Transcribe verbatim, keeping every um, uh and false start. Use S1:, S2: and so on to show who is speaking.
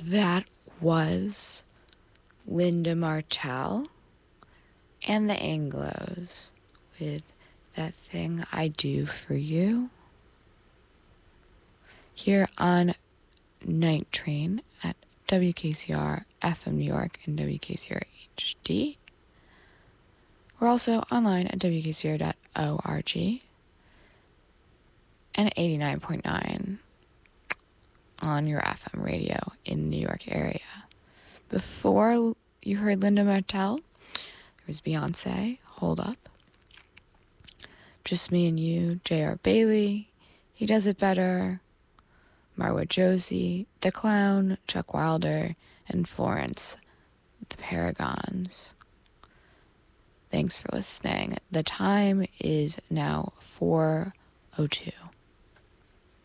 S1: That was Linda Martell and the Anglos with That Thing I Do For You here on Night Train at W K C R F M New York and W K C R H D. We're also online at W K C R dot org and eighty-nine point nine on your F M radio in the New York area. Before you heard Linda Martell, there was Beyonce, Hold Up. Just Me and You, J R. Bailey, He Does It Better, Marwa Josie, The Clown, Chuck Wilder, and Florence, The Paragons. Thanks for listening. The time is now four oh two.